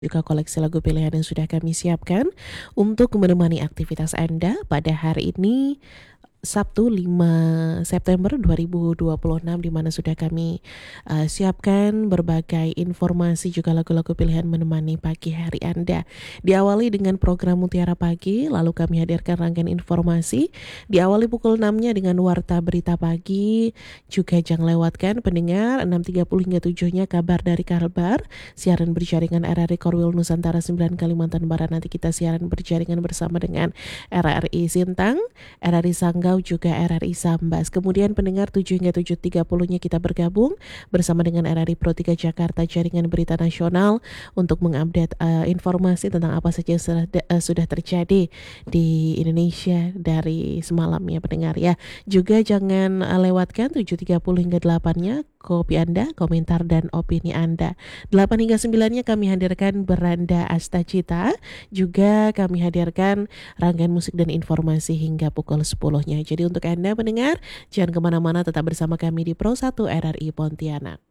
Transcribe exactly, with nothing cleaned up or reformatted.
juga koleksi lagu pilihan yang sudah kami siapkan untuk menemani aktivitas Anda pada hari ini Sabtu lima September dua ribu dua puluh enam, di mana sudah kami uh, siapkan berbagai informasi juga lagu-lagu pilihan menemani pagi hari Anda. Diawali dengan program Mutiara Pagi, lalu kami hadirkan rangkaian informasi. Diawali pukul enam-nya dengan Warta Berita Pagi, juga jangan lewatkan pendengar enam tiga puluh hingga tujuh-nya kabar dari Kalbar, siaran berjaringan R R I Korwil Nusantara sembilan Kalimantan Barat. Nanti kita siaran berjaringan bersama dengan R R I Sintang, R R I Sanggau, juga R R I Sambas. Kemudian pendengar tujuh hingga tujuh tiga puluh-nya kita bergabung bersama dengan R R I Pro tiga Jakarta Jaringan Berita Nasional untuk mengupdate uh, informasi tentang apa saja yang sudah, uh, sudah terjadi di Indonesia dari semalam ya pendengar ya. Juga jangan uh, lewatkan tujuh tiga puluh hingga delapan-nya kopi Anda, komentar dan opini Anda. delapan hingga sembilan-nya kami hadirkan Beranda Astacita, juga kami hadirkan rangkaian musik dan informasi hingga pukul sepuluh-nya. Jadi untuk Anda pendengar, jangan kemana-mana, tetap bersama kami di Pro satu R R I Pontianak.